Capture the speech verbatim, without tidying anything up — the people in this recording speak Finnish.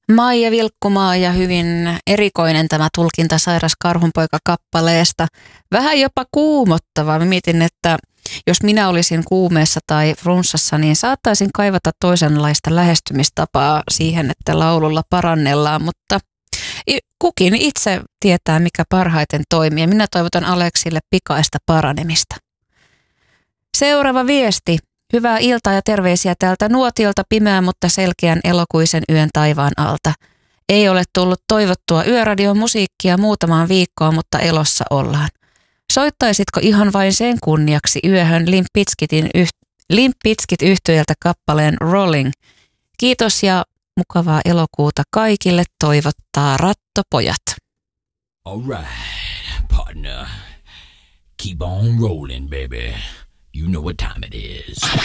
Maija Vilkkumaa ja hyvin erikoinen tämä tulkinta Sairas Karhunpoika-kappaleesta. Vähän jopa kuumottava. Mä mietin, että jos minä olisin kuumeessa tai flunssassa, niin saattaisin kaivata toisenlaista lähestymistapaa siihen, että laululla parannellaan, mutta kukin itse tietää, mikä parhaiten toimii. Ja minä toivotan Aleksille pikaista paranemista. Seuraava viesti. Hyvää iltaa ja terveisiä täältä nuotiolta pimeän, mutta selkeän elokuisen yön taivaan alta. Ei ole tullut toivottua yöradion musiikkia muutamaan viikkoon, mutta elossa ollaan. Soittaisitko ihan vain sen kunniaksi yöhön Limp Bizkitin yht- Limp Bizkit -yhtyöltä kappaleen Rolling? Kiitos ja mukavaa elokuuta kaikille, toivottaa Rattopojat. All right, partner. Keep on rolling, baby. You know what time it is.